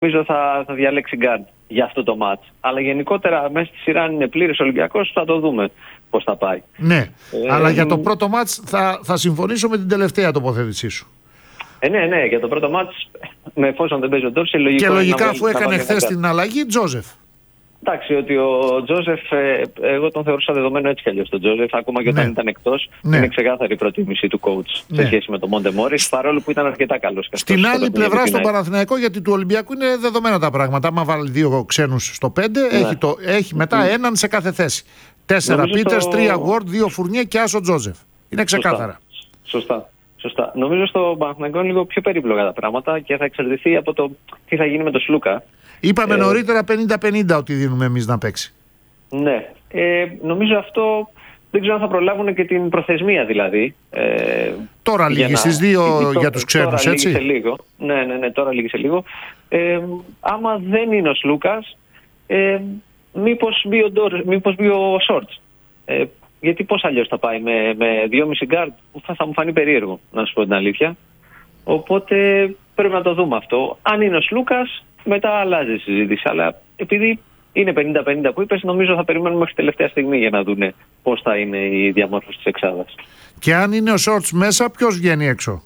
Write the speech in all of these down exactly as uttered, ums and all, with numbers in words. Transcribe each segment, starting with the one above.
νομίζω θα, θα διαλέξει γκάρντ για αυτό το μάτς. Αλλά γενικότερα μέσα στη σειρά, αν είναι πλήρης Ολυμπιακός, θα το δούμε πώς θα πάει. Ναι, ε, αλλά ε, για το πρώτο μάτς θα, θα συμφωνήσω με την τελευταία τοποθέτησή σου. Ε, ναι, ναι, για το πρώτο μάτς, με εφόσον δεν παίζει ο Ντόρσεϊ, λογικό. Και λογικά, αφού βάλει, έκανε χθες την αλλαγή, Τζόζεφ. Εντάξει, ότι ο Τζόζεφ, ε, εγώ τον θεωρούσα δεδομένο έτσι κι αλλιώς τον Τζόζεφ, ακόμα και όταν ναι. ήταν εκτός, ναι. είναι ξεκάθαρη η προτίμηση του coach ναι. σε σχέση με τον Μοντε Μόρις, παρόλο που ήταν αρκετά καλός. Στην άλλη πλευρά, στον Παναθηναϊκό, γιατί του Ολυμπιακού είναι δεδομένα τα πράγματα. Άμα βάλει δύο ξένους στο πέντε, ναι. έχει, το, έχει μετά mm. έναν σε κάθε θέση. Τέσσερα Πίτερς, το... τρία Γουόρντ, δύο Φουρνιέ και άσο Τζόζεφ. Είναι ξεκάθαρα. Σωστά. Σωστά. Σωστά. Νομίζω στο Παναθηναϊκό είναι λίγο πιο περίπλοκα τα πράγματα και θα εξαρτηθεί από το τι θα γίνει με τον Σλούκα. Είπαμε ε... νωρίτερα πενήντα πενήντα ότι δίνουμε εμείς να παίξει. Ναι. Ε, νομίζω αυτό δεν ξέρω αν θα προλάβουν και την προθεσμία δηλαδή. Ε, τώρα λύγει στις να... δύο για τους ξένους, έτσι. Τώρα λύγει σε λίγο. Ναι, ναι, ναι, τώρα λύγει σε λίγο. Ε, άμα δεν είναι ο Σλούκας, ε, μήπως μπει ο, Ντόρ, μήπως μπει ο Σόρτς. Ε, γιατί πώς αλλιώς θα πάει με, με δυόμισι γκάρντ, θα, θα μου φανεί περίεργο, να σου πω την αλήθεια. Οπότε πρέπει να το δούμε αυτό. Αν είναι ο Σλούκας, μετά αλλάζει η συζήτηση. Αλλά επειδή είναι πενήντα πενήντα που είπες, νομίζω θα περιμένουμε μέχρι τελευταία στιγμή για να δούνε πώς θα είναι η διαμόρφωση της εξάδας. Και αν είναι ο Σόρτς μέσα, ποιος βγαίνει έξω?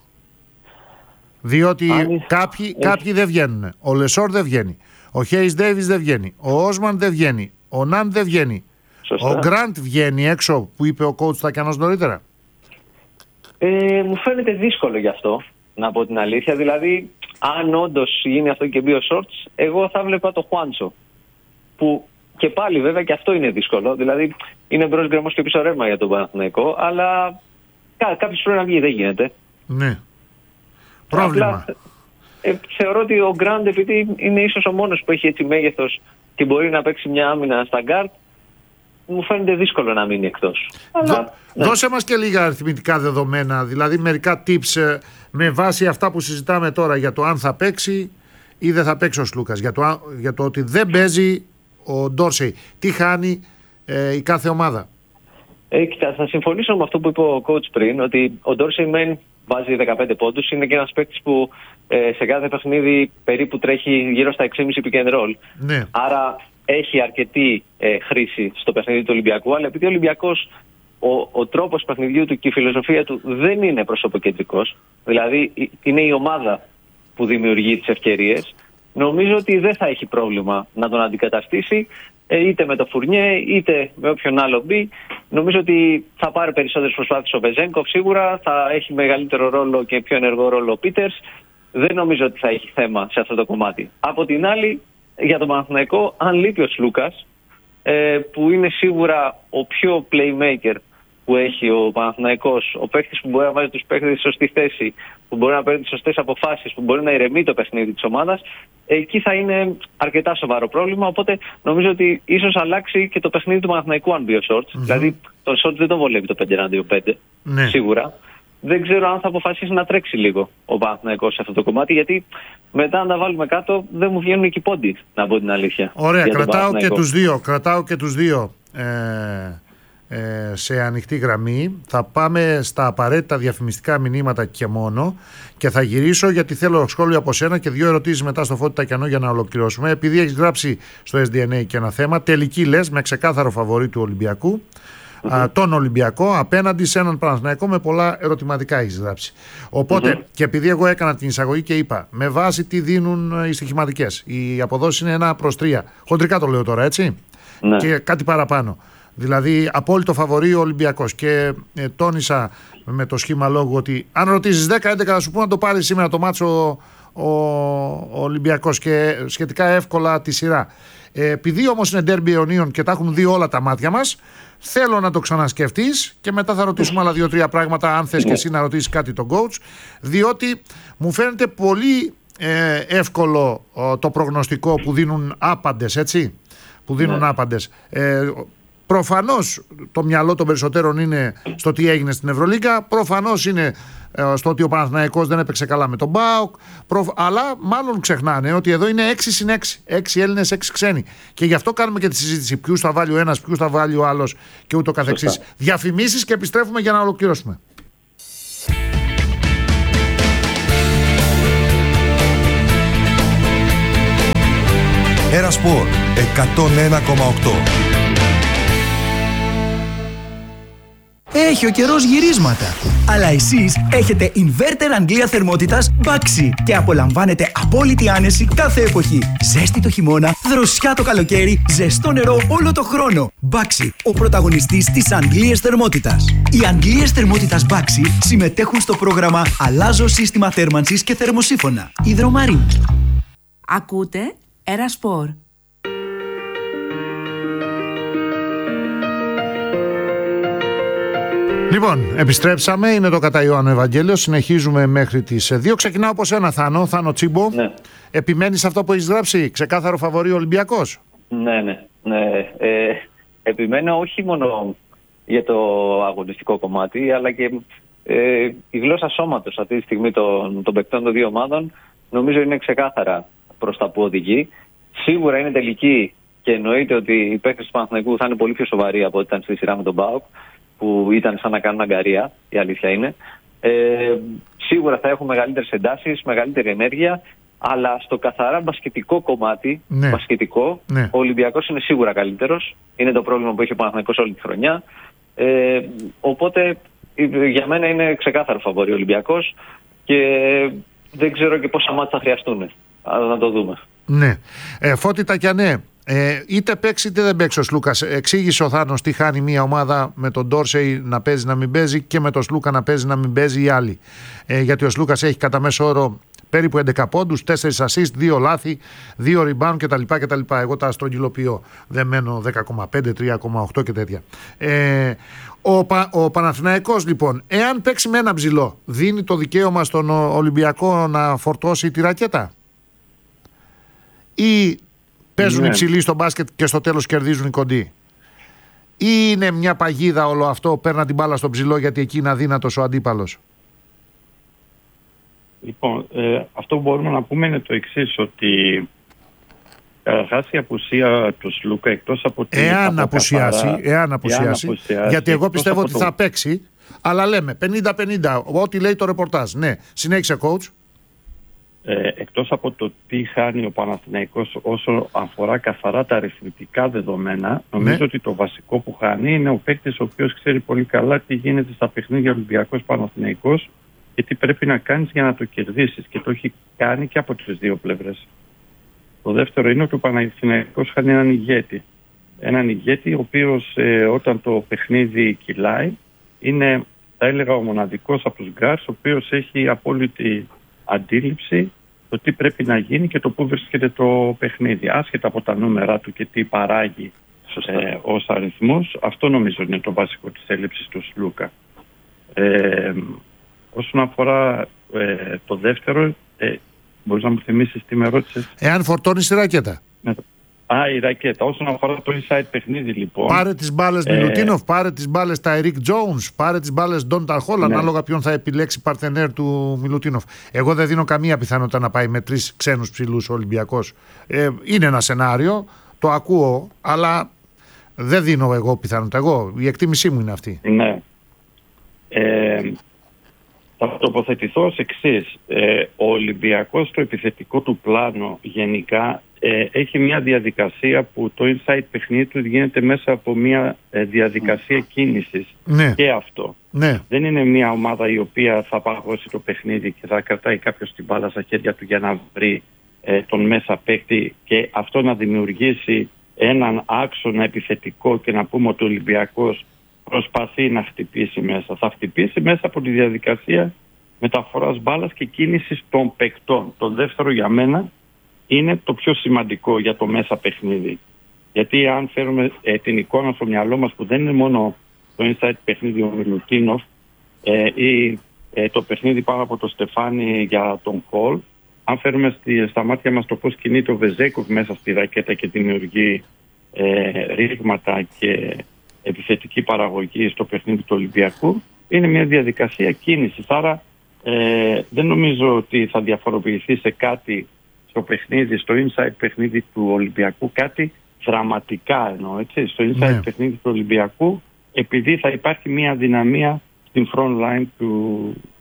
Διότι αν... κάποιοι, κάποιοι δεν βγαίνουν. Ο Λεσόρ δεν βγαίνει. Ο Χέις Ντέιβις δεν βγαίνει. Ο Όσμαν δεν βγαίνει. Ο Ναν δεν βγαίνει. Σωστά. Ο Γκραντ βγαίνει έξω, που είπε ο coach Τακιανός νωρίτερα. Ε, μου φαίνεται δύσκολο γι' αυτό, να πω την αλήθεια. Δηλαδή, αν όντως γίνει αυτό και μπει ο Σόρτς, εγώ θα βλέπα το Χουάντσο. Που και πάλι βέβαια και αυτό είναι δύσκολο. Δηλαδή, είναι μπρος γκρεμός και πίσω ρεύμα για τον Παναθηναϊκό, αλλά κά, κάποιος πρέπει να βγει, δεν γίνεται. Ναι. Πρόβλημα. Απλά, ε, θεωρώ ότι ο Γκραντ, επειδή είναι ίσως ο μόνος που έχει έτσι μέγεθος και μπορεί να παίξει μια άμυνα στα γκάρτ, μου φαίνεται δύσκολο να μείνει εκτός. Δώ, Αλλά, ναι. Δώσε μας και λίγα αριθμητικά δεδομένα, δηλαδή μερικά tips με βάση αυτά που συζητάμε τώρα για το αν θα παίξει ή δεν θα παίξει ο Σλούκας, για το, για το ότι δεν παίζει ο Ντόρσεϊ. Τι χάνει ε, η κάθε ομάδα? Ε, κοιτά, θα συμφωνήσω με αυτό που είπε ο coach πριν, ότι ο Ντόρσεϊ μεν βάζει δεκαπέντε πόντους, είναι και ένας παίκτης που ε, σε κάθε παιχνίδι περίπου τρέχει γύρω στα έξι κόμμα πέντε pick and roll. Ναι. Άρα έχει αρκετή ε, χρήση στο παιχνίδι του Ολυμπιακού, αλλά επειδή ο Ολυμπιακός, ο, ο τρόπος παιχνιδιού του και η φιλοσοφία του δεν είναι προσωποκεντρικός, δηλαδή είναι η ομάδα που δημιουργεί τις ευκαιρίες, νομίζω ότι δεν θα έχει πρόβλημα να τον αντικαταστήσει ε, είτε με το Φουρνιέ είτε με όποιον άλλο μπει. Νομίζω ότι θα πάρει περισσότερες προσπάθειες ο Βεζένκοφ, σίγουρα θα έχει μεγαλύτερο ρόλο και πιο ενεργό ρόλο ο Πίτερς. Δεν νομίζω ότι θα έχει θέμα σε αυτό το κομμάτι. Από την άλλη, για τον Παναθηναϊκό, αν λείπει ο Σλούκας, ε, που είναι σίγουρα ο πιο playmaker που έχει ο Παναθηναϊκός, ο παίκτης που μπορεί να βάζει τους παίκτες στη σωστή θέση, που μπορεί να παίρνει τις σωστές αποφάσεις, που μπορεί να ηρεμεί το παιχνίδι της ομάδας, εκεί θα είναι αρκετά σοβαρό πρόβλημα. Οπότε νομίζω ότι ίσως αλλάξει και το παιχνίδι του Παναθηναϊκού αν μπει ο Σόρτς. Mm-hmm. Δηλαδή, τον Σόρτς δεν τον βολεύει το πέντε εναντίον πέντε, ναι. Σίγουρα. Δεν ξέρω αν θα αποφασίσει να τρέξει λίγο ο Παναθηναϊκός σε αυτό το κομμάτι, γιατί μετά αν τα βάλουμε κάτω δεν μου βγαίνουν εκεί πόντοι, να πω την αλήθεια. Ωραία, κρατάω και τους δύο, κρατάω και τους δύο ε, ε, σε ανοιχτή γραμμή. Θα πάμε στα απαραίτητα διαφημιστικά μηνύματα και μόνο και θα γυρίσω γιατί θέλω σχόλιο από σένα και δύο ερωτήσεις μετά στο Φώτη Τακιανό για να ολοκληρώσουμε. Επειδή έχεις γράψει στο ες ντι εν έι και ένα θέμα, τελική λες με ξεκάθαρο φαβορί του Ολυμπιακού. Mm-hmm. Τον Ολυμπιακό απέναντι σε έναν Παναθηναϊκό με πολλά ερωτηματικά έχεις γράψει. Οπότε, mm-hmm. και επειδή εγώ έκανα την εισαγωγή και είπα με βάση τι δίνουν οι στοιχηματικές, οι αποδόσεις είναι ένα προς τρία. Χοντρικά το λέω τώρα, έτσι. Mm-hmm. Και κάτι παραπάνω. Δηλαδή, απόλυτο φαβορί ο Ολυμπιακός. Και ε, τόνισα με το σχήμα λόγου ότι αν ρωτήσεις δέκα έντεκα θα σου πω να το πάρει σήμερα το μάτσο ο, ο Ολυμπιακός και σχετικά εύκολα τη σειρά. Ε, επειδή όμως είναι ντέρμπι αιωνίων και τα έχουν δει όλα τα μάτια μας, θέλω να το ξανασκεφτείς και μετά θα ρωτήσουμε άλλα δύο-τρία πράγματα, αν θες και εσύ να ρωτήσεις κάτι τον coach, διότι μου φαίνεται πολύ ε, εύκολο ε, το προγνωστικό που δίνουν άπαντες, έτσι, που δίνουν ναι. άπαντες. Ε, προφανώς το μυαλό των περισσότερων είναι στο τι έγινε στην Ευρωλίγκα, προφανώς είναι ε, στο ότι ο Παναθηναϊκός δεν έπαιξε καλά με τον ΠΑΟΚ, προφ... αλλά μάλλον ξεχνάνε ότι εδώ είναι έξι συν έξι, έξι Έλληνες, έξι ξένοι. Και γι' αυτό κάνουμε και τη συζήτηση ποιους θα βάλει ο ένας, ποιους θα βάλει ο άλλος και ούτω καθεξής. Διαφημίσεις και επιστρέφουμε για να ολοκληρώσουμε. Ερασπορ εκατόν ένα κόμμα οκτώ. Έχει ο καιρός γυρίσματα. Αλλά εσείς έχετε inverter Αγγλία θερμότητας Baxi και απολαμβάνετε απόλυτη άνεση κάθε εποχή. Ζέστη το χειμώνα, δροσιά το καλοκαίρι, ζεστό νερό όλο το χρόνο. Baxi, ο πρωταγωνιστής της Αγγλίας θερμότητας. Οι Αγγλίες θερμότητας Baxi συμμετέχουν στο πρόγραμμα Αλλάζω σύστημα θέρμανσης και θερμοσύφωνα. Υδρομαρίν. Ακούτε Ερασπορ. Λοιπόν, επιστρέψαμε. Είναι το κατά Ιωάννου Ευαγγέλιο. Συνεχίζουμε μέχρι τις δύο. Ξεκινάω από σένα, Θάνο. Θάνο Τσίμπο. Ναι. Επιμένεις αυτό που έχεις γράψει? Ξεκάθαρο φαβορί Ολυμπιακός. Ναι, ναι. ναι. Ε, επιμένω όχι μόνο για το αγωνιστικό κομμάτι, αλλά και ε, η γλώσσα σώματος αυτή τη στιγμή των, των παικτών των δύο ομάδων νομίζω είναι ξεκάθαρα προς τα που οδηγεί. Σίγουρα είναι τελική και εννοείται ότι οι παίκτες του Παναθηναϊκού θα είναι πολύ πιο σοβαροί από ό,τι ήταν στη σειρά με τον ΠΑΟΚ, που ήταν σαν να κάνουν αγκαρία, η αλήθεια είναι. Ε, σίγουρα θα έχουν μεγαλύτερες εντάσεις, μεγαλύτερη ενέργεια, αλλά στο καθαρά μπασκετικό κομμάτι, ναι. μπασκετικό, ναι. ο Ολυμπιακός είναι σίγουρα καλύτερος. Είναι το πρόβλημα που έχει ο Παναθηναϊκός όλη τη χρονιά. Ε, οπότε για μένα είναι ξεκάθαρο φαβορί ο Ολυμπιακός και δεν ξέρω και πόσα μάτια θα χρειαστούν. Αλλά να το δούμε. Ναι. Ε, Φώτη Τακιανέ. Ε, είτε παίξει είτε δεν παίξει ο Σλούκας. Εξήγησε ο Θάνος τι χάνει μια ομάδα με τον Ντόρσεϊ να παίζει να μην παίζει και με τον Σλούκα να παίζει να μην παίζει οι άλλοι. Ε, γιατί ο Σλούκας έχει κατά μέσο όρο περίπου έντεκα πόντους, τέσσερα assist, δύο λάθη, δύο rebound κτλ. κτλ. Εγώ τα στρογγυλοποιώ. Δεν μένω δέκα κόμμα πέντε, τρία κόμμα οκτώ και τέτοια. Ε, ο, Πα, ο Παναθηναϊκός λοιπόν, εάν παίξει με ένα ψηλό, δίνει το δικαίωμα στον Ολυμπιακό να φορτώσει τη ρακέτα? Ή παίζουν ναι. οι ψηλοί στο μπάσκετ και στο τέλος κερδίζουν οι κοντοί? Ή είναι μια παγίδα όλο αυτό, παίρνα την μπάλα στον ψηλό γιατί εκεί είναι αδύνατος ο αντίπαλος? Λοιπόν, ε, αυτό που μπορούμε να πούμε είναι το εξής, ότι καταρχάς η απουσία του Σλούκα, εκτός από την... Εάν απουσιάσει, εάν απουσιάσει, γιατί εγώ πιστεύω ότι το... θα παίξει, αλλά λέμε πενήντα πενήντα, ό,τι λέει το ρεπορτάζ. Ναι, συνέχισε coach. Ε, εκτός από το τι χάνει ο Παναθηναϊκός όσο αφορά καθαρά τα αριθμητικά δεδομένα, νομίζω ναι. ότι το βασικό που χάνει είναι ο παίκτης ο οποίος ξέρει πολύ καλά τι γίνεται στα παιχνίδια Ολυμπιακός Παναθηναϊκός και τι πρέπει να κάνεις για να το κερδίσεις, και το έχει κάνει και από τις δύο πλευρές. Το δεύτερο είναι ότι ο Παναθηναϊκός χάνει έναν ηγέτη. Έναν ηγέτη ο οποίος ε, όταν το παιχνίδι κυλάει είναι, θα έλεγα, ο μοναδικός από τους γκάρς ο οποίος έχει απόλυτη αντίληψη το τι πρέπει να γίνει και το πού βρίσκεται το παιχνίδι, άσχετα από τα νούμερα του και τι παράγει ε, ως αριθμούς. Αυτό νομίζω είναι το βασικό της έλλειψης του Σλούκα. Ε, όσον αφορά ε, το δεύτερο, ε, μπορείς να μου θυμίσεις τι με ρώτησες? Εάν φορτώνεις τη ρακέτα. Α, η ρακέτα. Όσον αφορά το inside παιχνίδι, λοιπόν. Πάρε τις μπάλες ε... Μιλουτίνοφ, πάρε τις μπάλες τα Ερικ Τζόουνς, πάρε τις μπάλες Ντόντα Χολ, ναι. ανάλογα ποιον θα επιλέξει παρτενέρ του Μιλουτίνοφ. Εγώ δεν δίνω καμία πιθανότητα να πάει με τρεις ξένους ψηλούς ο Ολυμπιακός. Ε, είναι ένα σενάριο, το ακούω, αλλά δεν δίνω εγώ πιθανότητα. Εγώ, η εκτίμησή μου είναι αυτή. Ναι. Ε, θα τοποθετηθώ ως εξής. Ε, ο Ολυμπιακός στο επιθετικό του πλάνο γενικά ε, έχει μια διαδικασία που το inside παιχνίδι του γίνεται μέσα από μια ε, διαδικασία κίνησης. Ναι. Και αυτό. Ναι. Δεν είναι μια ομάδα η οποία θα παγώσει το παιχνίδι και θα κρατάει κάποιος την μπάλα στα χέρια του για να βρει ε, τον μέσα παίκτη και αυτό να δημιουργήσει έναν άξονα επιθετικό και να πούμε ότι ο Ολυμπιακός προσπαθεί να χτυπήσει μέσα. Θα χτυπήσει μέσα από τη διαδικασία μεταφοράς μπάλας και κίνησης των παικτών. Το δεύτερο για μένα είναι το πιο σημαντικό για το μέσα παιχνίδι. Γιατί αν φέρουμε ε, την εικόνα στο μυαλό μας που δεν είναι μόνο το inside παιχνίδι ο Μιλουτίνοφ ε, ή ε, το παιχνίδι πάνω από το Στεφάνι για τον Χολ, αν φέρουμε στη, στα μάτια μας το πώς κινείται ο Βεζέκοφ μέσα στη ρακέτα και δημιουργεί ε, ρήγματα και επιθετική παραγωγή στο παιχνίδι του Ολυμπιακού, είναι μια διαδικασία κίνησης. Άρα ε, δεν νομίζω ότι θα διαφοροποιηθεί σε κάτι στο παιχνίδι, στο inside παιχνίδι του Ολυμπιακού, κάτι δραματικά εννοώ, έτσι, στο inside ναι. παιχνίδι του Ολυμπιακού, επειδή θα υπάρχει μια δυναμία στην front line του,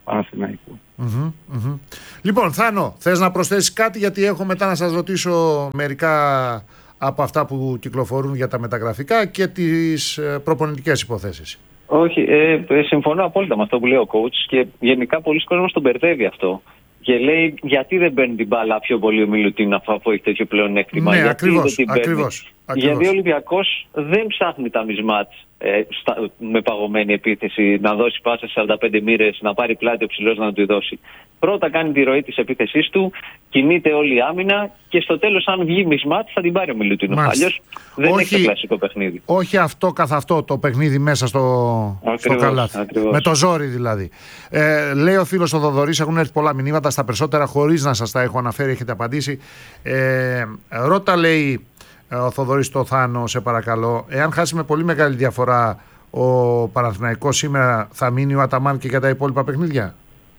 Παναθηναϊκού. Mm-hmm, mm-hmm. Λοιπόν, Θάνο, θες να προσθέσεις κάτι, γιατί έχω μετά να σας ρωτήσω μερικά από αυτά που κυκλοφορούν για τα μεταγραφικά και τις προπονητικές υποθέσεις. Όχι, ε, συμφωνώ απόλυτα με αυτό που λέει ο coach και γενικά πολλοί κόσμος τον μπερδεύει αυτό. Και λέει, γιατί δεν παίρνει την μπάλα πιο πολύ ο Μιλουτίνοφ αφού έχει τέτοιο πλεονέκτημα. Ναι, γιατί ακριβώς, δεν την ακριβώς, ακριβώς. Γιατί ο Ολυμπιακός δεν ψάχνει τα μισμάτς ε, στα, με παγωμένη επίθεση, να δώσει πάσα σε σαράντα πέντε μοίρες, να πάρει πλάτη ο ψηλός να του δώσει. Πρώτα κάνει τη ροή της επίθεσής του, κινείται όλη η άμυνα και στο τέλος, αν βγει μισμάτς, θα την πάρει ο Μιλουτίνοφ. Αλλιώς δεν όχι, έχει το κλασικό παιχνίδι. Όχι αυτό καθ' αυτό το παιχνίδι μέσα στο, ακριβώς, στο καλάθι. Ακριβώς. Με το ζόρι δηλαδή. Ε, λέει ο φίλος ο Θοδωρής, έχουν έρθει πολλά μηνύματα, στα περισσότερα χωρίς να σας τα έχω αναφέρει, έχετε απαντήσει. Ε, ρώτα, λέει ο Θοδωρής το Θάνο, σε παρακαλώ, εάν χάσει με πολύ μεγάλη διαφορά ο Παναθηναϊκός σήμερα, θα μείνει ο Αταμάν και για τα υπόλοιπα παιχνίδια?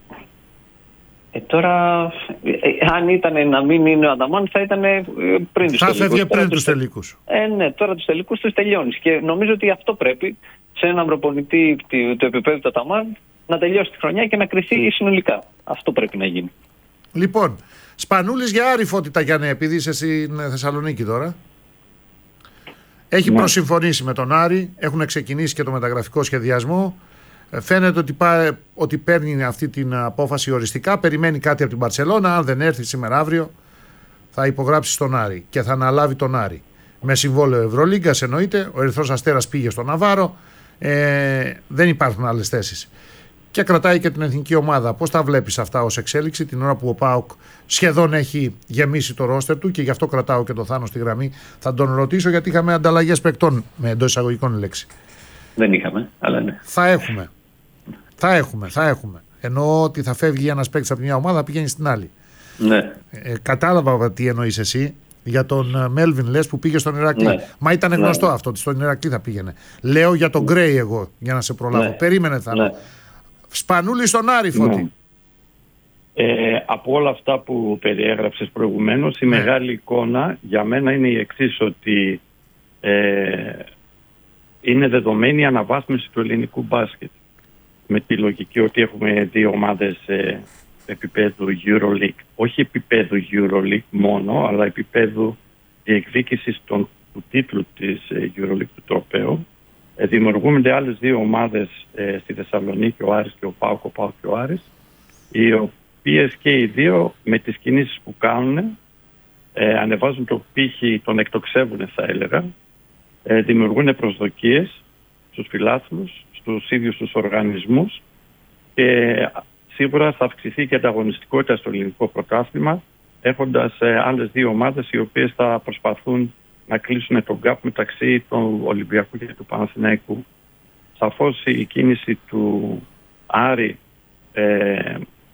Ε, τώρα, ε, αν ήταν να μην είναι ο Αταμάν, θα ήταν ε, πριν τους τελικούς. Θα φεύγε πριν τους τελικούς. Ε, ναι, τώρα τους τελικούς τους τελειώνεις. Και νομίζω ότι αυτό πρέπει σε έναν προπονητή του επίπεδου του Αταμάν να τελειώσει τη χρονιά και να κριθεί συνολικά. Αυτό πρέπει να γίνει. Λοιπόν, Σπανούλης για Άρη, Φώτη Γιάννη, επειδή είσαι στην Θεσσαλονίκη τώρα. Έχει ναι. προσυμφωνήσει με τον Άρη, έχουν ξεκινήσει και το μεταγραφικό σχεδιασμό. Φαίνεται ότι, πά, ότι παίρνει αυτή την απόφαση οριστικά. Περιμένει κάτι από την Μπαρσελόνα. Αν δεν έρθει σήμερα αύριο, θα υπογράψει στον Άρη και θα αναλάβει τον Άρη. Με συμβόλαιο Ευρωλίγκας εννοείται. Ο Ερυθρός Αστέρας πήγε στον Ναβάρο. Ε, δεν υπάρχουν άλλες θέσεις. Και κρατάει και την εθνική ομάδα. Πώς τα βλέπεις αυτά ως εξέλιξη, την ώρα που ο ΠΑΟΚ σχεδόν έχει γεμίσει το ρόστερ του, και γι' αυτό κρατάω και το Θάνο στη γραμμή. Θα τον ρωτήσω, γιατί είχαμε ανταλλαγές παικτών, με εντός εισαγωγικών λέξη. Δεν είχαμε, αλλά ναι. Θα έχουμε. Θα έχουμε, θα έχουμε. Εννοώ ότι θα φεύγει ένας παίκτης από μια ομάδα, πηγαίνει στην άλλη. Ναι. Ε, κατάλαβα τι εννοείς εσύ. Για τον Μέλβιν λες, που πήγε στον Ηρακλή. Ναι. Μα ήταν γνωστό ναι. αυτό, ότι στον Ηρακλή θα πήγαινε. Λέω για τον Γκρέι ναι. εγώ, για να σε προλάβω. Ναι. Περίμενε, Θάνο. Ναι. Σπανούλη στον Άρη, Φώτη. Ναι. Ε, από όλα αυτά που περιέγραψες προηγουμένως, η ναι. μεγάλη εικόνα για μένα είναι η εξής, ότι ε, είναι δεδομένη η αναβάθμιση του ελληνικού μπάσκετ. Με τη λογική ότι έχουμε δύο ομάδες ε, επίπεδου EuroLeague. Όχι επίπεδου EuroLeague μόνο, αλλά επίπεδου διεκδίκησης των, του τίτλου της ε, EuroLeague, του τροπαίου. Ε, δημιουργούνται άλλες δύο ομάδες ε, στη Θεσσαλονίκη, ο Άρης και ο ΠΑΟΚ, ο ΠΑΟΚ και ο Άρης, οι οποίες και οι δύο με τις κινήσεις που κάνουν ε, ανεβάζουν το πύχη, τον εκτοξεύουν θα έλεγα, ε, δημιουργούν προσδοκίες στους φιλάθλους, στους ίδιους τους οργανισμούς, και σίγουρα θα αυξηθεί και η ανταγωνιστικότητα στο ελληνικό πρωτάθλημα, έχοντας ε, άλλες δύο ομάδες οι οποίες θα προσπαθούν να κλείσουν τον γκάπ μεταξύ του Ολυμπιακού και του Παναθηναϊκού. Σαφώς η κίνηση του Άρη, ε,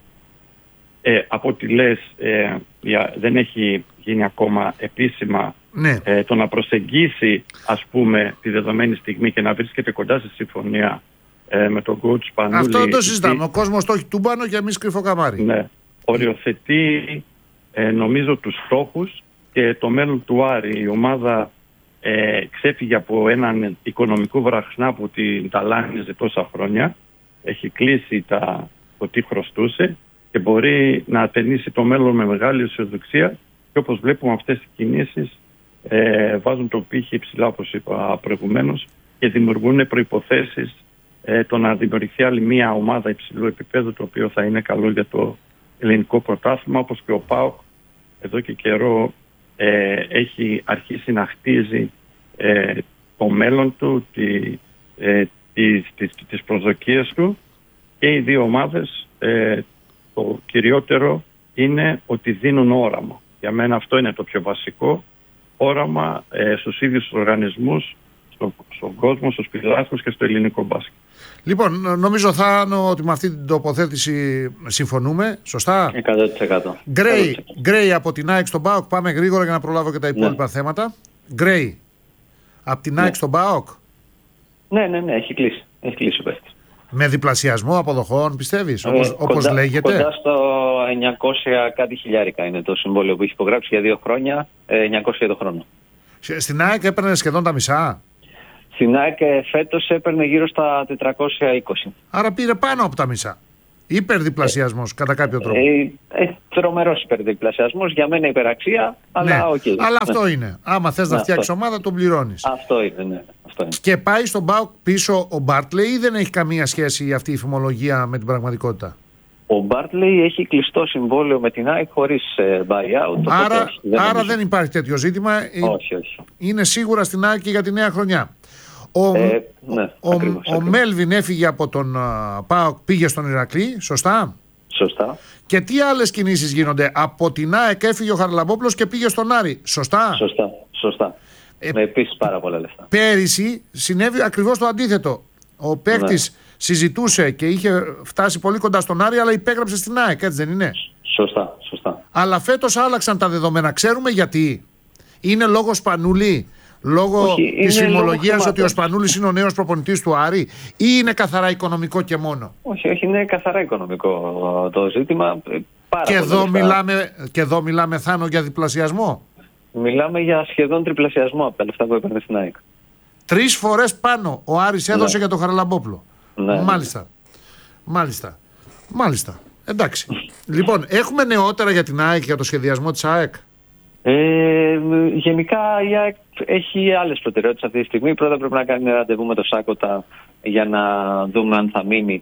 ε, από ό,τι λες, ε, δεν έχει γίνει ακόμα επίσημα, ναι. ε, το να προσεγγίσει, ας πούμε, τη δεδομένη στιγμή και να βρίσκεται κοντά στη συμφωνία ε, με τον coach Σπανούλη. Αυτό δεν το συζητάμε. Ο κόσμος το έχει τούμπανο και εμείς κρυφό καμάρι. Ναι. Οριοθετεί ε, νομίζω τους στόχους και το μέλλον του Άρη. Η ομάδα ε, ξέφυγε από έναν οικονομικό βραχνά που την ταλάνιζε τόσα χρόνια. Έχει κλείσει τα, το τι χρωστούσε και μπορεί να ατενίσει το μέλλον με μεγάλη αισιοδοξία, και όπως βλέπουμε αυτές οι κινήσεις ε, βάζουν το πύχη υψηλά, όπως είπα προηγουμένως, και δημιουργούν προϋποθέσεις ε, το να δημιουργηθεί άλλη μια ομάδα υψηλού επίπεδου, το οποίο θα είναι καλό για το ελληνικό πρωτάθλημα, όπως και ο ΠΑΟΚ εδώ και καιρό ε, έχει αρχίσει να χτίζει ε, το μέλλον του, τη, ε, τις, τις, τις προσδοκίες του, και οι δύο ομάδες ε, το κυριότερο είναι ότι δίνουν όραμα. Για μένα αυτό είναι το πιο βασικό, όραμα ε, στους ίδιους τους οργανισμούς, στο, στον κόσμο, στους φιλάθλους και στο ελληνικό μπάσκετ. Λοιπόν, νομίζω Θάνο ότι με αυτή την τοποθέτηση συμφωνούμε, σωστά? εκατό τοις εκατό. Γκρέι, Γκρέι από την ΑΕΚ στον ΠΑΟΚ, πάμε γρήγορα για να προλάβω και τα υπόλοιπα ναι. θέματα. Γκρέι από την ΑΕΚ ναι. στον ΠΑΟΚ. Ναι, ναι, ναι, έχει κλείσει. Έχει κλείσει ο παίκτης. Με διπλασιασμό αποδοχών, πιστεύεις, όπως, ε, όπως κοντά, λέγεται? Κοντά στο εννιακόσια κάτι χιλιάρικα είναι το συμβόλαιο που έχει υπογράψει για δύο χρόνια, εννιακόσια το χρόνο. Στην ΑΕΚ έπαιρνε σχεδόν τα μισά. Στην ΑΕΚ φέτος έπαιρνε γύρω στα τετρακόσια είκοσι. Άρα πήρε πάνω από τα μισά. Υπερδιπλασιασμός κατά κάποιο τρόπο. Ε, ε, τρομερός υπερδιπλασιασμός, για μένα υπεραξία, αλλά ναι. okay. Αλλά αυτό ναι. είναι. Άμα θες να ναι, φτιάξεις ομάδα, τον πληρώνεις. Αυτό είναι, ναι. Αυτό είναι. Και πάει στον ΠΑΟΚ πίσω ο Μπάρτλεϊ ή δεν έχει καμία σχέση αυτή η φημολογία με την πραγματικότητα? Ο Μπάρτλεϊ έχει κλειστό συμβόλαιο με την ΑΕΚ χωρίς ε, buyout. Άρα, δεν, άρα δεν υπάρχει τέτοιο ζήτημα. Όχι, όχι. Είναι σίγουρα στην ΑΕΚ και για τη νέα χρονιά. Ο, ε, ναι, ο, ακριβώς, ο, ο Μέλβιν έφυγε από τον uh, ΠΑΟΚ, πήγε στον Ηρακλή, σωστά. Σωστά. Και τι άλλες κινήσεις γίνονται? Από την ΑΕΚ έφυγε ο Χαραλαμπόπουλος και πήγε στον Άρη, σωστά. Σωστά, σωστά. Ε, με επίσης πάρα πολλά λεφτά. Πέρυσι συνέβη ακριβώς το αντίθετο. Ο παίκτης ναι. συζητούσε και είχε φτάσει πολύ κοντά στον Άρη, αλλά υπέγραψε στην ΑΕΚ, έτσι δεν είναι? Σωστά, σωστά. Αλλά φέτος άλλαξαν τα δεδομένα. Ξέρουμε γιατί? Είναι λόγω Σπανούλη? Λόγω της φημολογίας ότι ο Σπανούλης είναι ο νέος προπονητής του Άρη, ή είναι καθαρά οικονομικό και μόνο? Όχι, όχι, είναι καθαρά οικονομικό το ζήτημα. Πάρα και, εδώ μιλάμε, και εδώ μιλάμε, Θάνο, για διπλασιασμό. Μιλάμε για σχεδόν τριπλασιασμό από τα λεφτά που έπαιρνε στην ΑΕΚ. Τρεις φορές πάνω ο Άρης έδωσε ναι. για τον Χαραλαμπόπουλο. Ναι. Μάλιστα. Μάλιστα. Μάλιστα. Εντάξει. Λοιπόν, έχουμε νεότερα για την ΑΕΚ, για το σχεδιασμό της ΑΕΚ? Ε, γενικά η ΑΕΚ έχει άλλες προτεραιότητες αυτή τη στιγμή. Πρώτα πρέπει να κάνει ραντεβού με το Σάκοτα για να δούμε αν θα μείνει,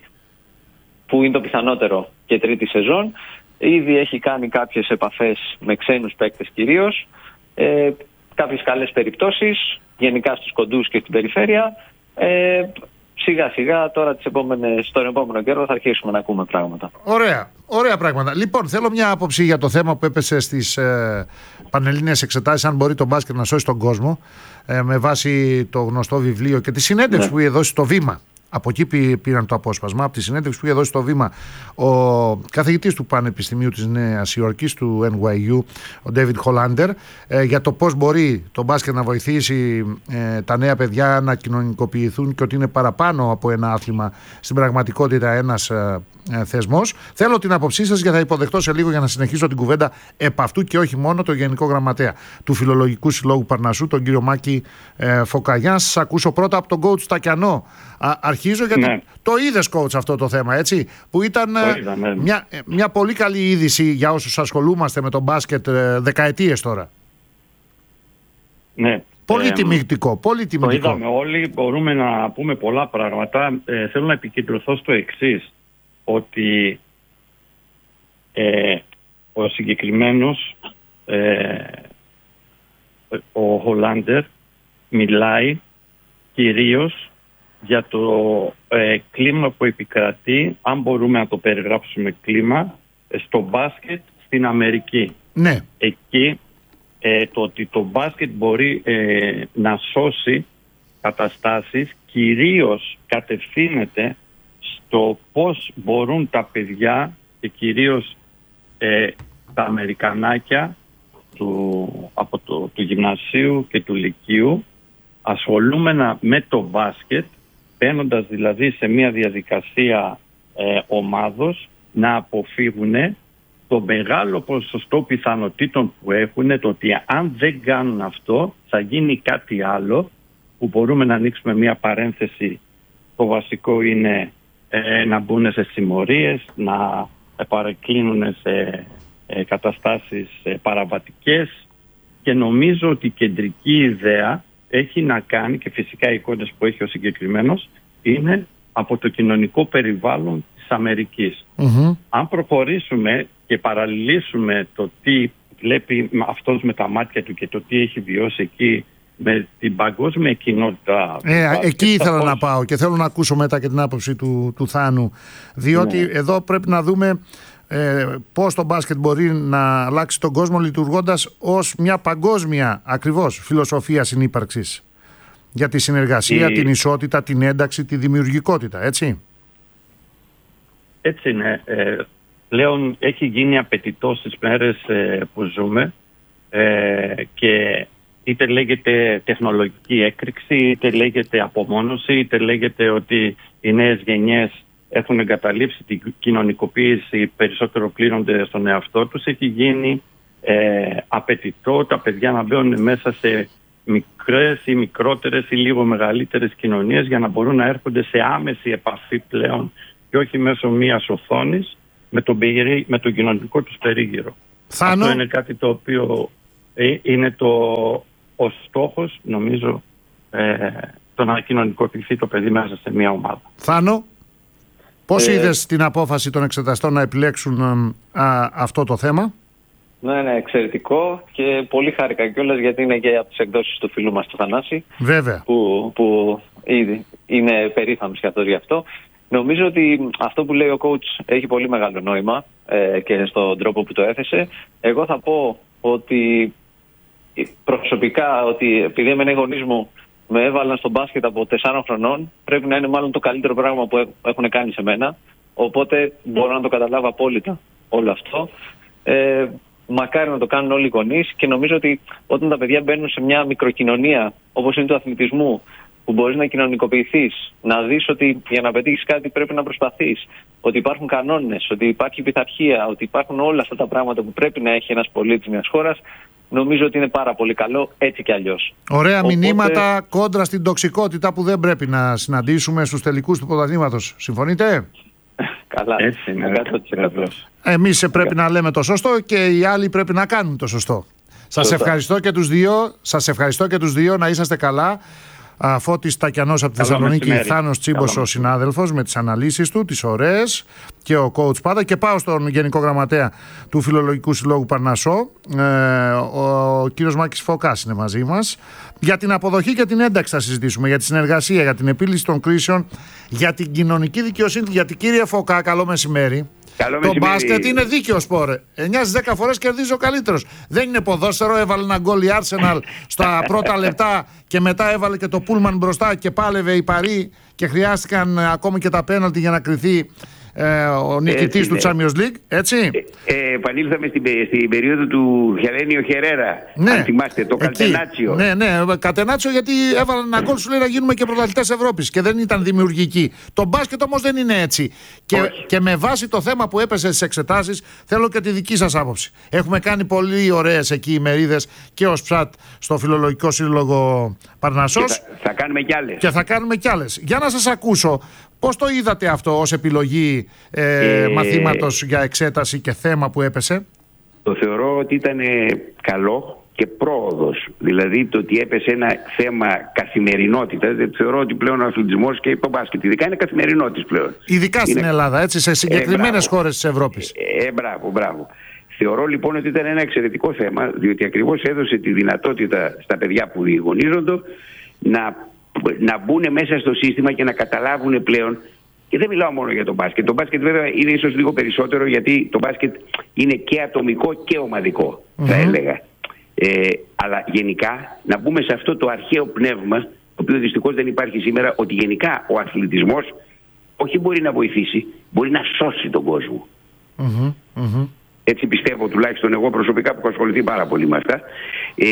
που είναι το πιθανότερο, και τρίτη σεζόν. Ήδη έχει κάνει κάποιες επαφές με ξένους παίκτες κυρίως, ε, κάποιες καλές περιπτώσεις γενικά στους κοντούς και στην περιφέρεια. ε, Σιγά σιγά τώρα τις επόμενες, στον επόμενο καιρό θα αρχίσουμε να ακούμε πράγματα. Ωραία, ωραία πράγματα. Λοιπόν, θέλω μια άποψη για το θέμα που έπεσε στις ε, πανελλήνιες εξετάσεις, αν μπορεί το μπάσκετ να σώσει τον κόσμο, ε, με βάση το γνωστό βιβλίο και τη συνέντευξη ναι. που είχε δώσει στο Βήμα. Από εκεί πήραν το απόσπασμα, από τη συνέντευξη που είχε δώσει στο Βήμα ο καθηγητής του Πανεπιστημίου της Νέας Υόρκης, του Εν Γουάι Γιου, ο Ντέιβιντ Χολάντερ, ε, για το πώς μπορεί το μπάσκετ να βοηθήσει ε, τα νέα παιδιά να κοινωνικοποιηθούν και ότι είναι παραπάνω από ένα άθλημα, στην πραγματικότητα ένας ε, ε, θεσμός. Θέλω την άποψή σας και θα υποδεχτώ σε λίγο, για να συνεχίσω την κουβέντα επ' αυτού και όχι μόνο, το Γενικό Γραμματέα του Φιλολογικού Συλλόγου Παρνασσού, τον κύριο Μάκη ε, Φωκαγιά. Σας ακούσω πρώτα από τον coach Στακιανό. Α, αρχίζω γιατί ναι. το είδες, coach, αυτό το θέμα, έτσι, που ήταν είδα, ναι. μια, μια πολύ καλή είδηση για όσους ασχολούμαστε με τον μπάσκετ ε, δεκαετίες τώρα. Ναι. Πολύ ε, τιμητικό, πολύ τιμητικό. Το είδαμε όλοι, μπορούμε να πούμε πολλά πράγματα. Ε, θέλω να επικεντρωθώ στο εξής, ότι ε, ο συγκεκριμένος ε, ο Χολάντερ μιλάει κυρίως για το ε, κλίμα που επικρατεί, αν μπορούμε να το περιγράψουμε κλίμα, στο μπάσκετ στην Αμερική. Ναι. Εκεί ε, το ότι το μπάσκετ μπορεί ε, να σώσει καταστάσεις, κυρίως κατευθύνεται στο πώς μπορούν τα παιδιά και κυρίως ε, τα Αμερικανάκια του, από το, του γυμνασίου και του λυκείου, ασχολούμενα με το μπάσκετ, μπαίνοντας δηλαδή σε μια διαδικασία ε, ομάδος, να αποφύγουν το μεγάλο ποσοστό πιθανότητων που έχουν, το ότι αν δεν κάνουν αυτό θα γίνει κάτι άλλο, που μπορούμε να ανοίξουμε μια παρένθεση. Το βασικό είναι ε, να μπουν σε συμμορίες, να παρεκκλίνουν σε ε, καταστάσεις ε, παραβατικές, και νομίζω ότι η κεντρική ιδέα έχει να κάνει, και φυσικά οι εικόνες που έχει ο συγκεκριμένος είναι από το κοινωνικό περιβάλλον της Αμερικής. Mm-hmm. Αν προχωρήσουμε και παραλληλήσουμε το τι βλέπει αυτός με τα μάτια του και το τι έχει βιώσει εκεί με την παγκόσμια κοινότητα. Ε, εκεί ήθελα πώς... να πάω και θέλω να ακούσω μετά και την άποψη του, του Θάνου, διότι ναι. εδώ πρέπει να δούμε ε, πώς το μπάσκετ μπορεί να αλλάξει τον κόσμο, λειτουργώντας ως μια παγκόσμια ακριβώς φιλοσοφία συνύπαρξης για τη συνεργασία, η... την ισότητα, την ένταξη, τη δημιουργικότητα, έτσι. Έτσι είναι. Ε, πλέον έχει γίνει απαιτητό στις μέρες ε, που ζούμε, ε, και είτε λέγεται τεχνολογική έκρηξη, είτε λέγεται απομόνωση, είτε λέγεται ότι οι νέες γενιές έχουν εγκαταλείψει την κοινωνικοποίηση, περισσότερο κλείνονται στον εαυτό τους. Έχει γίνει ε, απαιτητό τα παιδιά να μπαίνουν μέσα σε μικρές ή μικρότερες ή λίγο μεγαλύτερες κοινωνίες, για να μπορούν να έρχονται σε άμεση επαφή πλέον και όχι μέσω μιας οθόνης με τον, περί, με τον κοινωνικό τους περίγυρο. Θάνο. Αυτό είναι κάτι το οποίο ε, είναι το, ο στόχος, νομίζω, ε, το να κοινωνικοποιηθεί το παιδί μέσα σε μια ομάδα. Θάνο, πώς ε, είδες την απόφαση των εξεταστών να επιλέξουν α, α, αυτό το θέμα? Ναι, ναι, εξαιρετικό και πολύ χάρηκα κιόλας γιατί είναι και από τις εκδόσεις του φίλου μας του Θανάση. Βέβαια. Που, που ήδη είναι περήφανος και αυτός γι' αυτό. Νομίζω ότι αυτό που λέει ο coach έχει πολύ μεγάλο νόημα ε, και στον τρόπο που το έθεσε. Εγώ θα πω ότι προσωπικά, ότι επειδή εμένα οι γονείς μου με έβαλαν στο μπάσκετ από τεσσάρων χρονών, πρέπει να είναι μάλλον το καλύτερο πράγμα που έχουν κάνει σε μένα. Οπότε μπορώ να το καταλάβω απόλυτα όλο αυτό. Ε, μακάρι να το κάνουν όλοι οι γονείς και νομίζω ότι όταν τα παιδιά μπαίνουν σε μια μικροκοινωνία όπως είναι του αθλητισμού, που μπορείς να κοινωνικοποιηθείς, να δεις ότι για να πετύχεις κάτι πρέπει να προσπαθείς, ότι υπάρχουν κανόνες, ότι υπάρχει πειθαρχία, ότι υπάρχουν όλα αυτά τα πράγματα που πρέπει να έχει ένας πολίτης μιας χώρας, νομίζω ότι είναι πάρα πολύ καλό έτσι κι αλλιώς. Ωραία. Οπότε... μηνύματα Οπότε... κόντρα στην τοξικότητα που δεν πρέπει να συναντήσουμε στους τελικούς του πρωταθλήματος. Συμφωνείτε? Καλά, έτσι είναι. εκατό τοις εκατό. Εμείς πρέπει να λέμε το σωστό και οι άλλοι πρέπει να κάνουν το σωστό. Σας ευχαριστώ και τους δύο. Σας ευχαριστώ και τους δύο. Να είσαστε καλά. Φώτης Τακιανός από τη Θεσσαλονίκη, Θάνος Τσίμπος ο συνάδελφος με τις αναλύσεις του, τις ωραίες, και ο coach πάντα. Και πάω στον Γενικό Γραμματέα του Φιλολογικού Συλλόγου Παρνασσό, ε, ο κύριος Μάκης Φωκάς είναι μαζί μας. Για την αποδοχή και την ένταξη θα συζητήσουμε, για τη συνεργασία, για την επίλυση των κρίσεων, για την κοινωνική δικαιοσύνη. Γιατί κύριε Φωκά, καλό μεσημέρι. Καλό το μεσημέρι. μπάσκετ είναι δίκαιο σπορ. εννιά στις δέκα φορές κερδίζει ο καλύτερος. Δεν είναι ποδόσφαιρο. Έβαλε ένα γκολ η Arsenal στα πρώτα λεπτά και μετά έβαλε και το πούλμαν μπροστά και πάλευε η Παρί και χρειάστηκαν ακόμη και τα πέναλτι για να κρυθεί ε, ο νικητής του Champions League. Έτσι. Ε, ε, επανήλθαμε στην, στην περίοδο του Χελένιο Χερέρα. Ναι. Αν θυμάστε, το Εκεί. Κατενάτσιο. Ναι, ναι, Κατενάτσιο, γιατί έβαλαν ένα γκολ, σου λέει να γίνουμε και πρωταθλητές Ευρώπης και δεν ήταν δημιουργική. Το μπάσκετ όμως δεν είναι έτσι. Και, και με βάση το θέμα που έπεσε στις εξετάσεις, θέλω και τη δική σας άποψη. Έχουμε κάνει πολύ ωραίες εκεί ημερίδες και ως ΨΑΤ στο Φιλολογικό Σύλλογο Παρνασσός. Θα, θα κάνουμε κι άλλες. Και θα κάνουμε κι άλλες. Για να σας ακούσω, πώς το είδατε αυτό ως επιλογή ε, ε, μαθήματος για εξέταση και θέμα που έπεσε? Το θεωρώ ότι ήταν καλό και πρόοδος. Δηλαδή το ότι έπεσε ένα θέμα καθημερινότητας. Θεωρώ ότι πλέον ο αθλητισμός και το μπάσκετ ειδικά είναι καθημερινότητας πλέον. Ειδικά είναι... στην Ελλάδα, έτσι, σε συγκεκριμένες ε, χώρες της Ευρώπης. Ε, ε, μπράβο, μπράβο. Θεωρώ λοιπόν ότι ήταν ένα εξαιρετικό θέμα, διότι ακριβώς έδωσε τη δυνατότητα στα παιδιά που διαγωνίζονται να, να μπουν μέσα στο σύστημα και να καταλάβουν πλέον. Και δεν μιλάω μόνο για το μπάσκετ. Το μπάσκετ βέβαια είναι ίσως λίγο περισσότερο, γιατί το μπάσκετ είναι και ατομικό και ομαδικό, mm-hmm. θα έλεγα. Ε, αλλά γενικά να μπούμε σε αυτό το αρχαίο πνεύμα, το οποίο δυστυχώς δεν υπάρχει σήμερα, ότι γενικά ο αθλητισμός όχι μπορεί να βοηθήσει, μπορεί να σώσει τον κόσμο. Mm-hmm. Mm-hmm. Έτσι πιστεύω, τουλάχιστον εγώ προσωπικά που έχω ασχοληθεί πάρα πολύ με αυτά. Ε,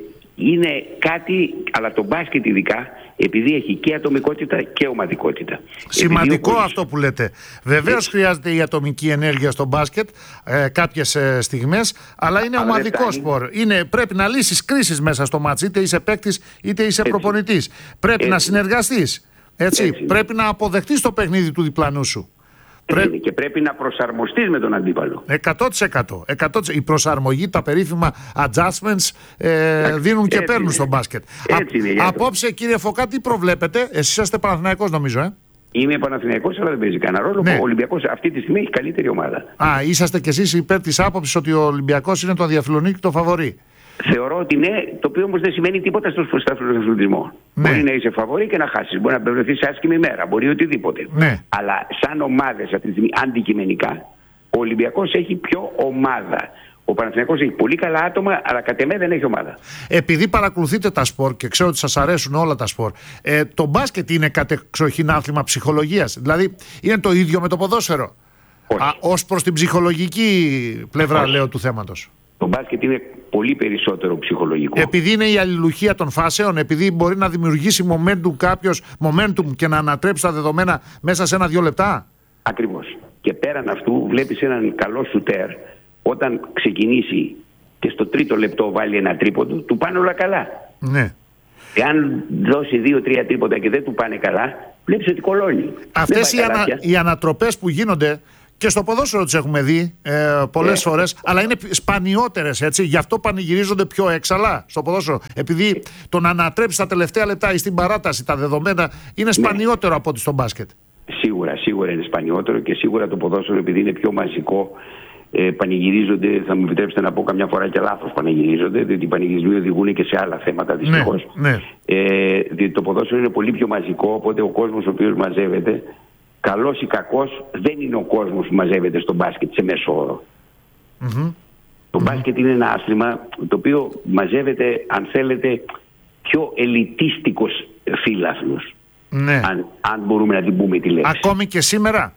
είναι κάτι, αλλά το μπάσκετ ειδικά, επειδή έχει και ατομικότητα και ομαδικότητα. Σημαντικό ο... αυτό που λέτε. Βεβαίως χρειάζεται η ατομική ενέργεια στο μπάσκετ ε, κάποιες ε, στιγμές, αλλά είναι αλλά ομαδικό σπορ. Είναι, πρέπει να λύσεις κρίσεις μέσα στο μάτς, είτε είσαι παίκτης είτε είσαι έτσι. προπονητής. Πρέπει έτσι. να συνεργαστείς. Έτσι. Έτσι. Πρέπει να αποδεχτείς το παιχνίδι του διπλανού σου. Πρέ... Και πρέπει να προσαρμοστείς με τον αντίπαλο. εκατό τοις εκατό. εκατό τοις εκατό. Η προσαρμογή, τα περίφημα adjustments ε, δίνουν και παίρνουν στο μπάσκετ. Έτσι είναι, Α, απόψε κύριε Φωκά, τι προβλέπετε? Εσείς είστε Παναθηναϊκός νομίζω, ε? Είμαι Παναθηναϊκός, αλλά δεν παίζει κανένα ρόλο. Ναι. Ο Ολυμπιακός αυτή τη στιγμή έχει καλύτερη ομάδα. Α, είσαστε κι εσείς υπέρ της άποψης ότι ο Ολυμπιακός είναι το αδιαφιλονίκη το φαβορί? Θεωρώ ότι ναι, το οποίο όμως δεν σημαίνει τίποτα στο αθλητισμό. Ναι. Μπορεί να είσαι φαβορί και να χάσεις. Μπορεί να βρεθεί σε άσχημη μέρα. Μπορεί οτιδήποτε. Ναι. Αλλά σαν ομάδες αυτή τη στιγμή, αντικειμενικά, ο Ολυμπιακός έχει πιο ομάδα. Ο Παναθηναϊκός έχει πολύ καλά άτομα, αλλά κατ' εμέ δεν έχει ομάδα. Επειδή παρακολουθείτε τα σπορ και ξέρω ότι σας αρέσουν όλα τα σπορ, ε, το μπάσκετ είναι κατεξοχήν άθλημα ψυχολογίας? Δηλαδή είναι το ίδιο με το ποδόσφαιρο? Α, ως προς την ψυχολογική πλευρά, όχι, λέω, του θέματος. Το μπάσκετ είναι πολύ περισσότερο ψυχολογικό. Επειδή είναι η αλληλουχία των φάσεων, επειδή μπορεί να δημιουργήσει momentum κάποιος, momentum και να ανατρέψει τα δεδομένα μέσα σε ένα-δύο λεπτά. Ακριβώς. Και πέραν αυτού βλέπεις έναν καλό σουτέρ, όταν ξεκινήσει και στο τρίτο λεπτό βάλει ένα τρίποντο, του πάνε όλα καλά. Ναι. Εάν δώσει δύο-τρία τρίποτα και δεν του πάνε καλά, Βλέπεις ότι κολώνει. Αυτές οι, ανα, οι ανατροπές που γίνονται και στο ποδόσφαιρο τις έχουμε δει ε, πολλές yeah. φορές, αλλά είναι σπανιότερες, έτσι. Γι' αυτό πανηγυρίζονται πιο έξαλα στο ποδόσφαιρο. Επειδή το να ανατρέψει τα τελευταία λεπτά ή στην παράταση τα δεδομένα είναι σπανιότερο yeah. από ό,τι στο μπάσκετ. Σίγουρα, σίγουρα είναι σπανιότερο και σίγουρα το ποδόσφαιρο, επειδή είναι πιο μαζικό, ε, πανηγυρίζονται. Θα μου επιτρέψετε να πω καμιά φορά και λάθος πανηγυρίζονται, διότι οι πανηγυρισμοί οδηγούν και σε άλλα θέματα δυστυχώς. Ναι, ναι. Ε, διότι το ποδόσφαιρο είναι πολύ πιο μαζικό, οπότε ο κόσμος ο οποίος μαζεύεται, καλός ή κακός, δεν είναι ο κόσμος που μαζεύεται στο μπάσκετ σε μέσο όρο. Mm-hmm. Το mm-hmm. μπάσκετ είναι ένα άθλημα το οποίο μαζεύεται, αν θέλετε, πιο ελιτίστικος φύλαθλος. Ναι. Αν, αν μπορούμε να την πούμε τη λέξη. Ακόμη και σήμερα.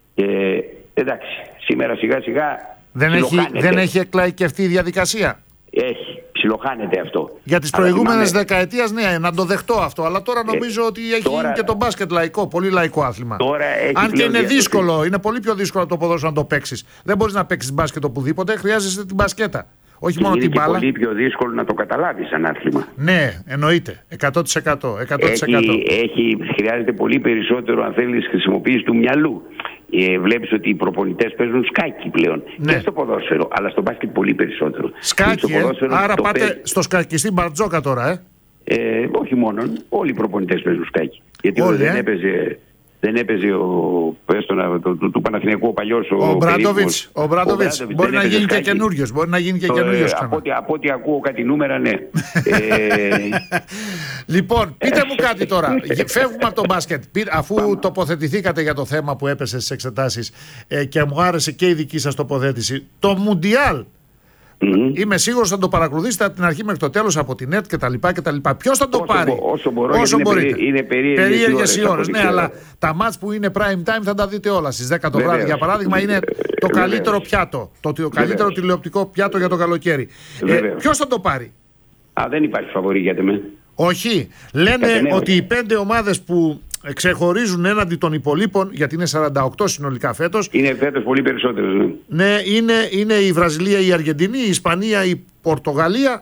Ε, εντάξει, σήμερα σιγά σιγά δεν έχει, δεν έχει εκλαϊκευτεί η διαδικασία. Έχει, ψιλοχάνεται αυτό. Για τις προηγούμενες θυμάμαι... δεκαετίες, ναι, να το δεχτώ αυτό. Αλλά τώρα νομίζω ε, ότι έχει τώρα... γίνει και το μπάσκετ λαϊκό, πολύ λαϊκό άθλημα. Τώρα έχει αν και είναι δύσκολο, το... είναι πολύ πιο δύσκολο το ποδόσφαιρο να το παίξεις. Δεν μπορείς να παίξεις μπάσκετ οπουδήποτε, χρειάζεσαι την μπασκέτα. Όχι μόνο είναι την μπάλα. Είναι πολύ πιο δύσκολο να το καταλάβεις σαν άθλημα. Ναι, εννοείται. εκατό τοις εκατό. εκατό τοις εκατό. Έχει, έχει, χρειάζεται πολύ περισσότερο, αν θέλεις, χρησιμοποίηση του μυαλού. Ε, βλέπεις ότι οι προπονητές παίζουν σκάκι πλέον. Ναι. Και στο ποδόσφαιρο, αλλά στο μπάσκετ πολύ περισσότερο. Σκάκι, ε? Άρα πάτε παί... στο σκακιστή Μπαρτζόκα τώρα, ε? ε? Όχι μόνο. Όλοι οι προπονητές παίζουν σκάκι. Γιατί όλοι, δεν ε? έπαιζε... Δεν έπαιζε ο πέστονα του, του, του Παναθηναϊκού ο παλιός ο, ο Μπράντοβιτς. Ο Μπράντοβιτς μπορεί να γίνει και καινούριος. Μπορεί να γίνει και καινούριος. Από ό,τι, από ό,τι ακούω κάτι νούμερα, ναι. ε... Λοιπόν, πείτε μου κάτι τώρα. Φεύγουμε από το μπάσκετ. Αφού Πάμε. τοποθετηθήκατε για το θέμα που έπεσε στις εξετάσεις ε, και μου άρεσε και η δική σας τοποθέτηση, το Μουντιάλ. Mm-hmm. Είμαι σίγουρος θα το παρακολουθήσετε από την αρχή μέχρι το τέλος από την ΕΤ και τα λοιπά και τα λοιπά. Ποιος θα το όσο πάρει? Μπο, όσο μπορώ, όσο είναι μπορείτε. Περί, είναι περίεργες, περίεργες οι ώρες. Ναι, αλλά τα μάτς που είναι prime time θα τα δείτε όλα. Στις δέκα το βράδυ, για παράδειγμα, είναι το καλύτερο πιάτο. Το, το καλύτερο τηλεοπτικό πιάτο για το καλοκαίρι. Ε, ποιος θα το πάρει? Α, δεν υπάρχει φαβορί για μένα. Όχι. Λένε ότι οι πέντε ομάδες που ξεχωρίζουν έναντι των υπολείπων, γιατί είναι σαράντα οκτώ συνολικά φέτος. Είναι φέτος πολύ περισσότερες. Ναι, ναι είναι, είναι η Βραζιλία, η Αργεντινή, η Ισπανία, η Πορτογαλία.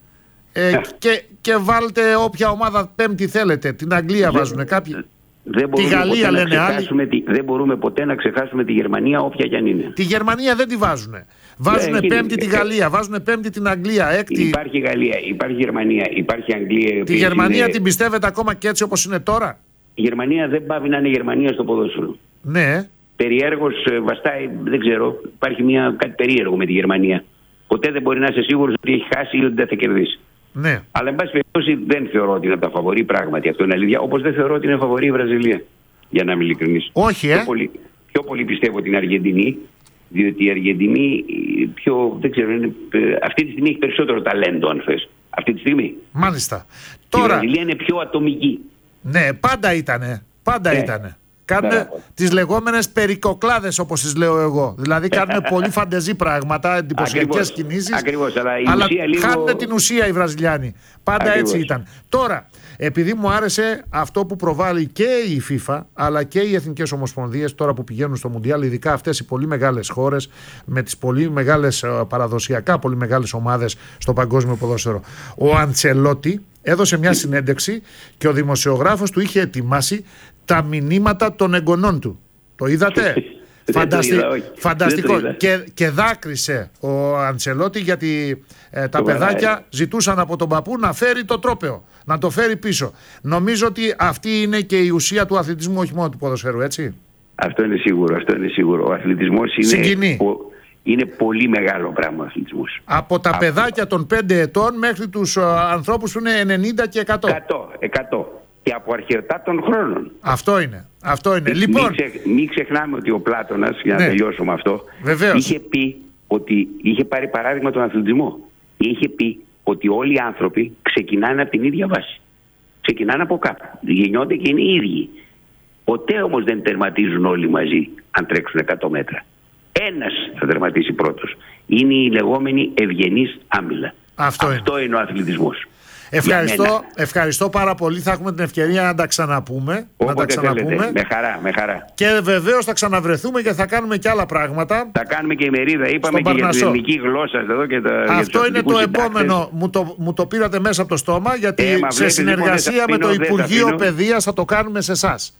Ε, και, και βάλτε όποια ομάδα πέμπτη θέλετε. Την Αγγλία δεν, βάζουν κάποιοι. Δεν τη Γαλλία λένε άλλοι. Τη, δεν μπορούμε ποτέ να ξεχάσουμε τη Γερμανία, όποια κι αν είναι. Τη Γερμανία δεν τη βάζουν. Βάζουν ναι, πέμπτη τη Γαλλία, βάζουν πέμπτη την Αγγλία. Έκτη... Υπάρχει Γαλλία, υπάρχει Γερμανία, υπάρχει Αγγλία. Τη Γερμανία είναι... την πιστεύετε ακόμα και έτσι όπως είναι τώρα? Η Γερμανία δεν πάβει να είναι Γερμανία στο ποδόσφαιρο. Ναι. Περιέργως βαστάει, δεν ξέρω, υπάρχει μια, κάτι περίεργο με τη Γερμανία. Ποτέ δεν μπορεί να είσαι σίγουρος ότι έχει χάσει ή ότι δεν θα κερδίσει. Ναι. Αλλά εν πάση περιπτώσει δεν θεωρώ ότι είναι από τα φαβορί, πράγματι αυτό είναι αλήθεια. Όπως δεν θεωρώ ότι είναι φαβορί η Βραζιλία. Για να είμαι ειλικρινής. Όχι, ε. Πιο πολύ, πιο πολύ πιστεύω την Αργεντινή. Διότι η Αργεντινή πιο, δεν ξέρω, είναι, αυτή τη στιγμή έχει περισσότερο ταλέντο, αν θες. Αυτή τη στιγμή. Μάλιστα. Η Τώρα... Βραζιλία είναι πιο ατομική. Ναι, πάντα ήτανε. Πάντα ναι. ήτανε. Κάνουν τις λεγόμενες περικοκλάδες, όπως τις λέω εγώ. Δηλαδή κάνουν πολύ φαντεζή πράγματα, εντυπωσιακές κινήσεις. Ακριβώς, αλλά, η αλλά ουσία λίγο... χάνουν την ουσία οι Βραζιλιάνοι. Πάντα Ακριβώς. έτσι ήταν. Τώρα, επειδή μου άρεσε αυτό που προβάλλει και η FIFA, αλλά και οι εθνικές ομοσπονδίες τώρα που πηγαίνουν στο Μουντιάλ, ειδικά αυτές οι πολύ μεγάλες χώρες, με τις πολύ μεγάλες παραδοσιακά πολύ μεγάλες ομάδες στο παγκόσμιο ποδόσφαιρο. Ο Αντσελότη έδωσε μια συνέντευξη και ο δημοσιογράφος του είχε ετοιμάσει τα μηνύματα των εγγονών του. Το είδατε? Φανταστι... είδα, Φανταστικό. Και, και δάκρυσε ο Αντσελότη γιατί ε, τα παιδάκια ζητούσαν από τον παππού να φέρει το τρόπαιο, να το φέρει πίσω. Νομίζω ότι αυτή είναι και η ουσία του αθλητισμού, όχι μόνο του ποδοσφαίρου, έτσι. Αυτό είναι σίγουρο, αυτό είναι σίγουρο. Ο αθλητισμός είναι... Συγκινεί. Ο... Είναι πολύ μεγάλο πράγμα ο αθλητισμός. Από τα Από... παιδάκια των πέντε ετών μέχρι τους uh, ανθρώπους που είναι ενενήντα και εκατό. εκατό, εκατό. Και από αρχαιοτά των χρόνων. Αυτό είναι. Αυτό είναι. Μην, λοιπόν... μην, ξε, μην ξεχνάμε ότι ο Πλάτωνας, για να ναι. τελειώσω με αυτό, Βεβαίως. είχε πει ότι είχε πάρει παράδειγμα τον αθλητισμό. Είχε πει ότι όλοι οι άνθρωποι ξεκινάνε από την ίδια βάση. Ξεκινάνε από κάπου. Γεννιόνται και είναι οι ίδιοι. Ποτέ όμως δεν τερματίζουν όλοι μαζί αν τρέξουν εκατό μέτρα. Ένας θα τερματίσει πρώτος. Είναι η λεγόμενη ευγενής άμυλα. Αυτό, Αυτό είναι. είναι ο αθλητισμός. Ευχαριστώ, ευχαριστώ πάρα πολύ. Θα έχουμε την ευκαιρία να τα ξαναπούμε. Όποτε να τα ξαναπούμε. Θέλετε. Με χαρά, με χαρά. Και βεβαίως θα ξαναβρεθούμε και θα κάνουμε και άλλα πράγματα. Θα κάνουμε και ημερίδα. Είπαμε και για την ελληνική γλώσσα εδώ και τα. Αυτό είναι το επόμενο. Μου το, μου το πήρατε μέσα από το στόμα γιατί ε, σε συνεργασία με το Υπουργείο Παιδείας θα το κάνουμε σε εσάς.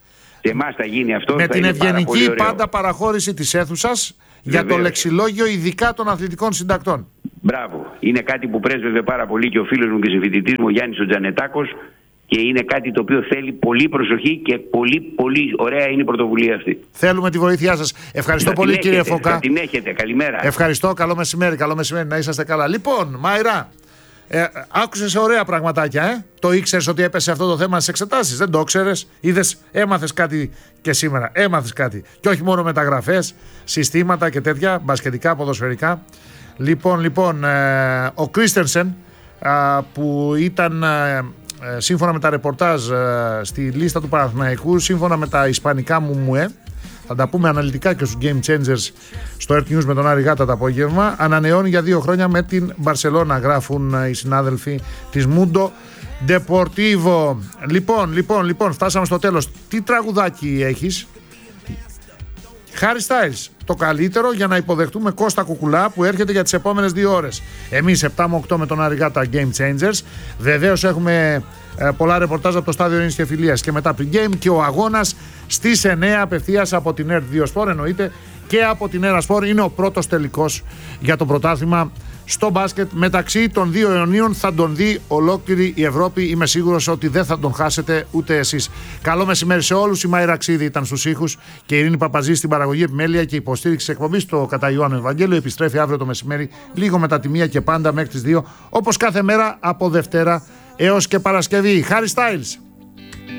Σε εμάς θα γίνει αυτό. Με θα την ευγενική πάντα παραχώρηση της αίθουσας για το λεξιλόγιο ειδικά των αθλητικών συντακτών. Μπράβο. Είναι κάτι που πρέσβευε πάρα πολύ και ο φίλος μου και συμφοιτητής μου, ο Γιάννης ο Τζανετάκος, και είναι κάτι το οποίο θέλει πολύ προσοχή και πολύ πολύ ωραία είναι η πρωτοβουλία αυτή. Θέλουμε τη βοήθειά σας. Ευχαριστώ θα πολύ κύριε Φωκά. Θα την έχετε. Καλημέρα. Ευχαριστώ. Καλό μεσημέρι. Καλό μεσημέρι. Να είσαστε καλά. Λοιπόν, Μαϊρά, ε, άκουσες ωραία πραγματάκια, ε? Το ήξερες ότι έπεσε αυτό το θέμα στις εξετάσεις? Δεν το ήξερες? Είδες, έμαθες κάτι και σήμερα? Έμαθες κάτι. Και όχι μόνο μεταγραφές, συστήματα και τέτοια, μπασκετικά, ποδοσφαιρικά. Λοιπόν, λοιπόν, ε, ο Κρίστενσεν ε, που ήταν... Ε, σύμφωνα με τα ρεπορτάζ στη λίστα του Παναθηναϊκού, σύμφωνα με τα ισπανικά μου μουέ, θα τα πούμε αναλυτικά και στους Game Changers στο Earth News με τον Άρη Γάτα το απόγευμα, ανανεώνει για δύο χρόνια με την Μπαρσελόνα, γράφουν οι συνάδελφοι της Mundo Deportivo. Λοιπόν, λοιπόν, λοιπόν, φτάσαμε στο τέλος. Τι τραγουδάκι έχεις? Harry Styles, το καλύτερο για να υποδεχτούμε Κώστα Κουκουλά που έρχεται για τις επόμενες δύο ώρες. Εμείς επτά με οκτώ με τον Άρη Γάτα Game Changers. Βεβαίως έχουμε ε, πολλά ρεπορτάζ από το στάδιο Ειρήνης και Φιλίας και μετά pre-game, και ο αγώνας στις εννέα απευθείας από την Ερτ δύο Sport, εννοείται, και από την Έρα Sport. Είναι ο πρώτος τελικός για το πρωτάθλημα στο μπάσκετ μεταξύ των δύο αιωνίων. Θα τον δει ολόκληρη η Ευρώπη. Είμαι σίγουρος ότι δεν θα τον χάσετε ούτε εσείς. Καλό μεσημέρι σε όλους. Η Μάη Ραξίδη ήταν στους ήχους και η Ειρήνη Παπαζή στην παραγωγή, επιμέλεια και υποστήριξη εκπομπής. Το κατά Ιωάννου Ευαγγέλιο επιστρέφει αύριο το μεσημέρι, λίγο μετά τη μία και πάντα μέχρι τις δύο, όπως κάθε μέρα από Δευτέρα έως και Παρασκευή. Harry Styles.